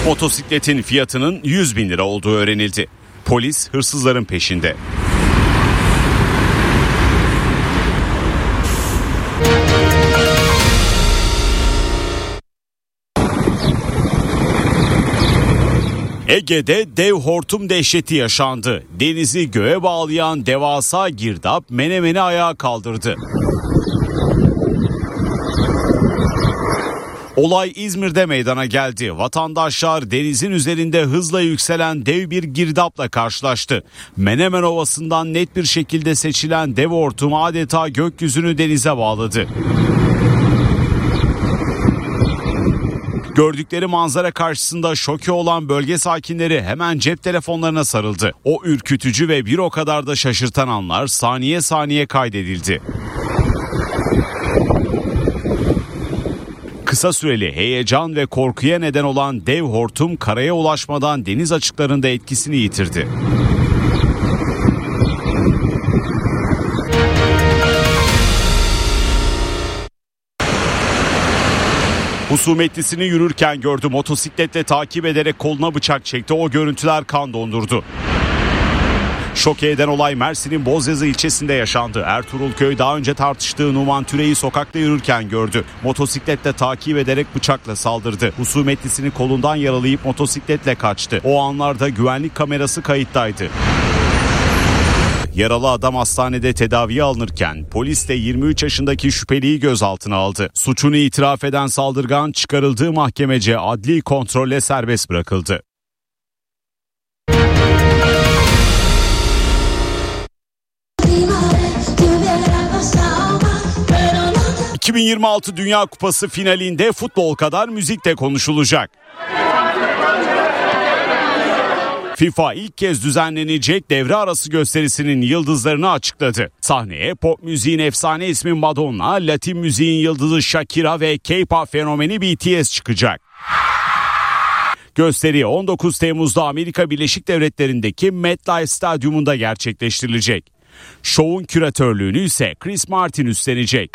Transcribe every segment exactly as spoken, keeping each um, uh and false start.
Motosikletin fiyatının yüz bin lira olduğu öğrenildi. Polis hırsızların peşinde. Ege'de dev hortum dehşeti yaşandı. Denizi göğe bağlayan devasa girdap Menemen'i ayağa kaldırdı. Olay İzmir'de meydana geldi. Vatandaşlar denizin üzerinde hızla yükselen dev bir girdapla karşılaştı. Menemen Ovası'ndan net bir şekilde seçilen dev hortum adeta gökyüzünü denize bağladı. Gördükleri manzara karşısında şoke olan bölge sakinleri hemen cep telefonlarına sarıldı. O ürkütücü ve bir o kadar da şaşırtan anlar saniye saniye kaydedildi. Kısa süreli heyecan ve korkuya neden olan dev hortum karaya ulaşmadan deniz açıklarında etkisini yitirdi. Husumetlisini yürürken gördü, motosikletle takip ederek koluna bıçak çekti. O görüntüler kan dondurdu. Şoke eden olay Mersin'in Bozyazı ilçesinde yaşandı. Ertuğrul Köy daha önce tartıştığı Numan Türe'yi sokakta yürürken gördü. Motosikletle takip ederek bıçakla saldırdı. Husumetlisini kolundan yaralayıp motosikletle kaçtı. O anlarda güvenlik kamerası kayıttaydı. Yaralı adam hastanede tedaviye alınırken polis de yirmi üç yaşındaki şüpheliyi gözaltına aldı. Suçunu itiraf eden saldırgan çıkarıldığı mahkemece adli kontrolle serbest bırakıldı. iki bin yirmi altı Dünya Kupası finalinde futbol kadar müzik de konuşulacak. FIFA ilk kez düzenlenecek devre arası gösterisinin yıldızlarını açıkladı. Sahneye pop müziğin efsane ismi Madonna, Latin müziğin yıldızı Shakira ve K-pop fenomeni B T S çıkacak. Gösteri on dokuz Temmuz'da Amerika Birleşik Devletleri'ndeki MetLife Stadyumunda gerçekleştirilecek. Şovun küratörlüğünü ise Chris Martin üstlenecek.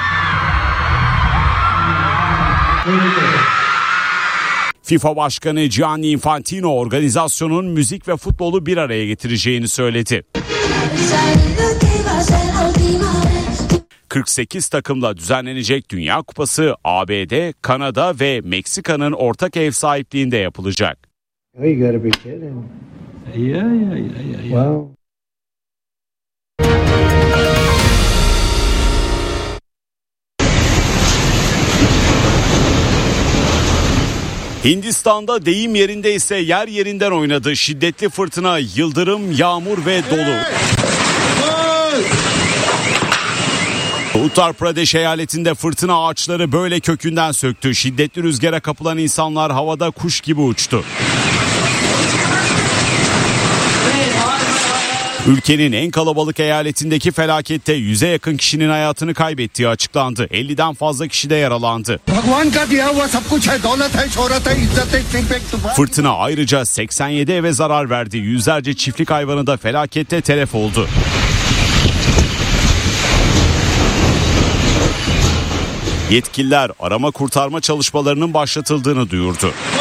FIFA Başkanı Gianni Infantino organizasyonun müzik ve futbolu bir araya getireceğini söyledi. kırk sekiz takımla düzenlenecek Dünya Kupası A B D, Kanada ve Meksika'nın ortak ev sahipliğinde yapılacak. Hindistan'da deyim yerinde ise yer yerinden oynadı. Şiddetli fırtına, yıldırım, yağmur ve dolu. Uttar Pradesh eyaletinde fırtına ağaçları böyle kökünden söktü. Şiddetli rüzgara kapılan insanlar havada kuş gibi uçtu. Ülkenin en kalabalık eyaletindeki felakette yüze yakın kişinin hayatını kaybettiği açıklandı. elliden fazla kişi de yaralandı. Fırtına ayrıca seksen yedi eve zarar verdi. Yüzlerce çiftlik hayvanı da felakette telef oldu. Yetkililer arama kurtarma çalışmalarının başlatıldığını duyurdu.